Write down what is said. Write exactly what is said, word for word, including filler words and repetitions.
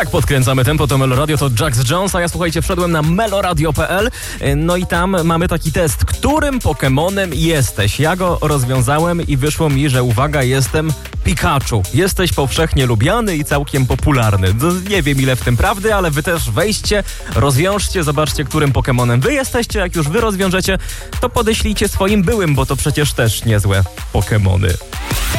Tak podkręcamy tempo, to Meloradio, to Jax Jones, a ja słuchajcie, wszedłem na meloradio kropka p l, no i tam mamy taki test, którym Pokemonem jesteś? Ja go rozwiązałem i wyszło mi, że uwaga, jestem Pikachu. Jesteś powszechnie lubiany i całkiem popularny. Nie wiem ile w tym prawdy, ale wy też wejdźcie, rozwiążcie, zobaczcie, którym Pokemonem wy jesteście. Jak już wy rozwiążecie, to podeślijcie swoim byłym, bo to przecież też niezłe Pokemony.